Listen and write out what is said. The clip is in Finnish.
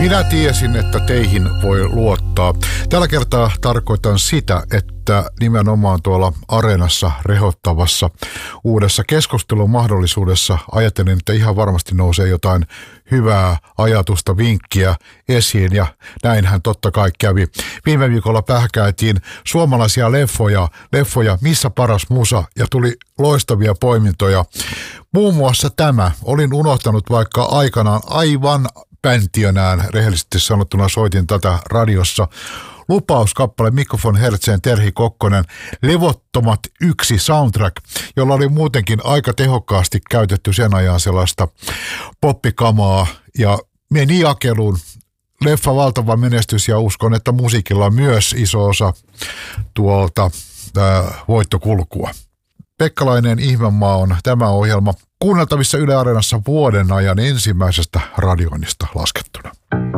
Minä tiesin, että teihin voi luottaa. Tällä kertaa tarkoitan sitä, että nimenomaan tuolla Areenassa rehottavassa uudessa keskustelun mahdollisuudessa ajattelin, että ihan varmasti nousee jotain hyvää ajatusta, vinkkiä esiin, ja näinhän totta kai kävi. Viime viikolla pähkäiltiin suomalaisia leffoja, missä paras musa, ja tuli loistavia poimintoja. Muun muassa tämä. Olin unohtanut, vaikka aikanaan aivan päntiönään rehellisesti sanottuna soitin tätä radiossa. Lupauskappale Mikko von Hertzen, Terhi Kokkonen, Levottomat 1 soundtrack, jolla oli muutenkin aika tehokkaasti käytetty sen ajan sellaista poppikamaa, ja meni jakeluun. Leffa valtava menestys, ja uskon, että musiikilla on myös iso osa tuolta voittokulkua. Pekkalainen Ihmemaa on tämä ohjelma, kuunneltavissa Yle Areenassa vuoden ajan ensimmäisestä radioinnista laskettuna.